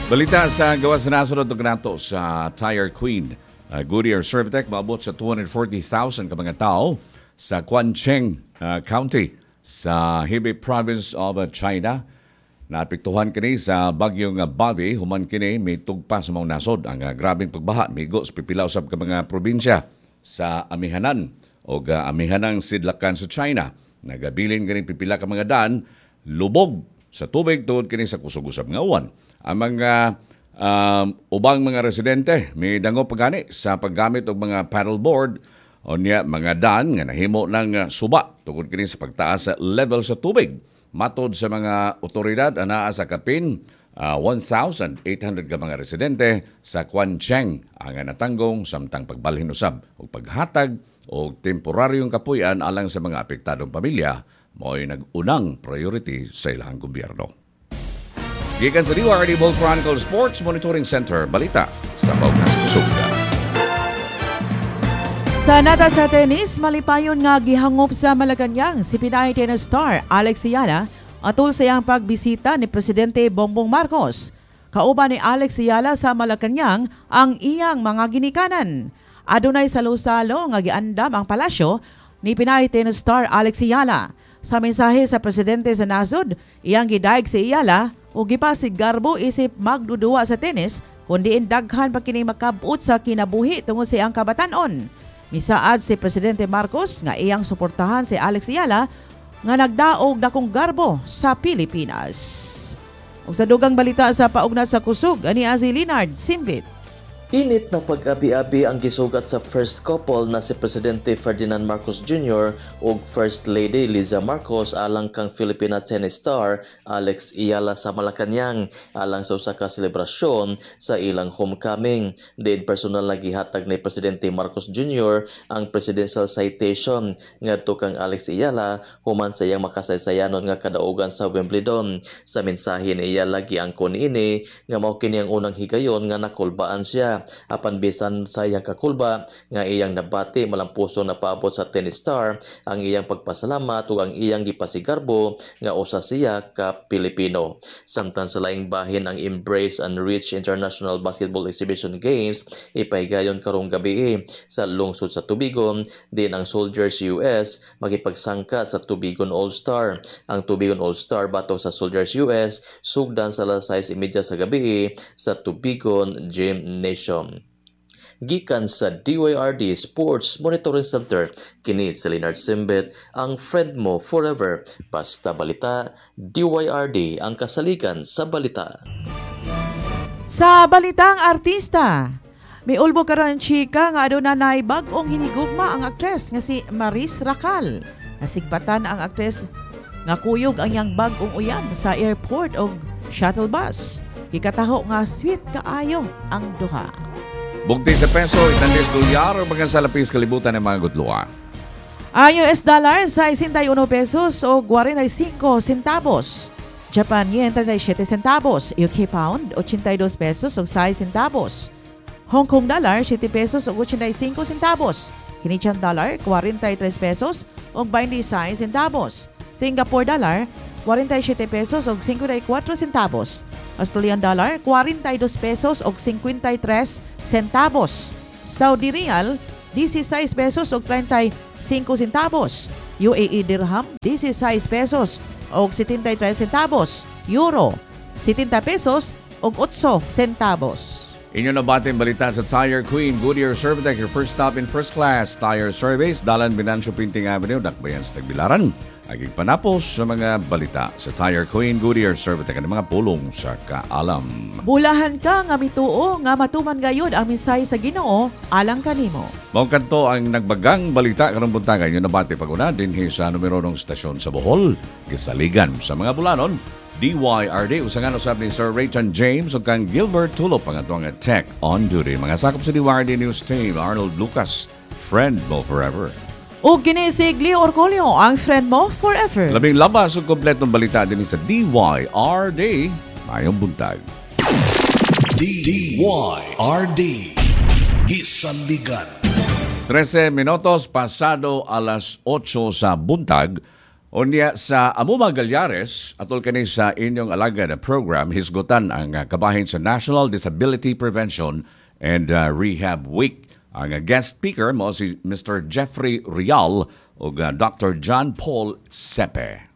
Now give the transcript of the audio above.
Balita sa gawas na nasunod ng nato sa Tire Queen. Goodyear Servitec maabot sa 240,000 ka mga tao sa Quancheng County sa Hebei Province of China. Naapektuhan kini sa bagyong Bobby, human kini may tugpa sa mga nasod. Ang grabing pagbaha migo sa pipila usab ka mga probinsya sa amihanan o amihanang sidlakan sa China. Nagabilin kini pipila ka mga daan lubog sa tubig tungod kini sa kusog-usab nga uwan. Ang mga ubang mga residente may dango pagani sa paggamit og mga paddleboard o niya mga daan nga nahimo ng suba tungod kini sa pagtaas sa level sa tubig. Matod sa mga otoridad anaa sa kapin 1,800 ka mga residente sa Quancheng ang natanggong samtang pagbalhin usab o paghatag o temporaryong kapuy-an alang sa mga apektadong pamilya mo'y nag-unang priority sa ilang gobyerno. Gikan sa DWRD Ball Chronicle Sports Monitoring Center, balita sa Paunas Kusugda. Sa nata sa tenis, malipayon nga gihangop sa Malacañang si Pinay tennis star Alex Ayala atul sa iyang pagbisita ni Presidente Bongbong Marcos. Kauban ni Alex Ayala sa Malacañang ang iyang mga ginikanan. Adunay salo-salo nga giandam ang palasyo ni Pinay tennis star Alex Ayala. Sa mensahe sa Presidente sa nasod, iyang gidaig si Ayala o gipasig garbo isip magduduwa sa tenis kundi daghan pa kini makabut sa kinabuhi tungod sa iyang kabatanon. Misaad si Presidente Marcos nga iyang suportahan si Alex Ayala nga nagdaog dakong garbo sa Pilipinas. Ug sa dugang balita sa paugna sa kusog ani si Leonard Simbit. Init na pag-abi-abi ang gisugat sa first couple na si Presidente Ferdinand Marcos Jr. ug First Lady Liza Marcos alang kang Filipina tennis star Alex Ayala sa Malacañang alang sa usa ka selebrasyon sa ilang homecoming. Diin personal na gihatag ni Presidente Marcos Jr. ang presidential citation ngadto kang Alex Ayala human sa iyang makasaysayanon nga kadaugan sa Wimbledon. Sa mensahe ni Ayala giangkon ini nga mao kini ang unang higayon nga nakulbaan siya. Apan bisan sa iyang kakulba nga iyang nabati malampuson na paabot sa tennis star ang iyang pagpasalamat ug ang iyang gipasigarbo nga usa siya ka Pilipino. Samtang sa laing bahin ang Embrace and Reach International Basketball Exhibition Games ipahigayon karong gabi sa lungsod sa Tubigon. Din ang Soldiers US magipagsangka sa Tubigon All-Star. Ang Tubigon All-Star batok sa Soldiers US sugdan sa alas 6:30 sa gabi sa Tubigon Gymnasium. Gikan sa DWRD Sports Monitoring Center, kini si Leonard Simbit, ang friend mo forever. Basta balita, DWRD ang kasaligan sa balita. Sa balitang artista, may ulbo karon chika nga adunay bag-ong hinigugma ang aktres nga si Maris Racal. Nasigbatan ang aktres nga kuyog ang iyang bag-ong uyab sa airport o shuttle bus. Gikataho nga sweet kaayo ang duha. Bugti sa peso, itandis dolyar o mga salapis kalibutan ng mga gutluwa. Ang US dollar sa 61 pesos o 45 centavos. Japan yen 37 centavos. UK pound 82 pesos o 6 centavos. Hong Kong dollar 7 pesos o 85 centavos. Canadian dollar 43 pesos o 26 centavos. Singapore dollar 47 pesos o 54 centavos. Australian dollar 42 pesos o 53 centavos. Saudi Riyal 16 pesos o 35 centavos. UAE dirham 16 pesos o 73 centavos. Euro 70 pesos o 8 centavos. Inyo na batin balita sa Tire Queen, Goodyear Servitec, your first stop in first class tire service, Dalan Binancio Pinting Avenue, Dakbayan sa Tagbilaran. Aging panapos sa mga balita sa Tire Queen, Goodyear Servitec, ang mga pulong sa kaalam. Bulahan ka nga mituo nga matuman gayud ang misay sa Ginoo alang kanimo. Mao kanto ang nagbagang balita karong buntagan inyo na bati paguna dinhi sa numero ng stasyon sa Bohol, gisaligan sa mga bulanon. DYRD, usangan usab ni Sir Rayton James ug kang Gilbert Tulop ang atong tech on duty. Mga sakop sa DYRD News Team, Arnold Lucas, friend mo forever. O ginisig Leo Orcolio, ang friend mo forever. Labing labas ug kompletong balita din sa DYRD. Mayong buntag. DYRD, gisaligan. 13 minutos pasado alas 8 sa buntag. Unya sa Amuma Galyares, atol kani sa inyong alagad na program, hisgutan ang kabahin sa National Disability Prevention and Rehab Week. Ang guest speaker mo si Mr. Jeffrey Rial o Dr. John Paul Sepe.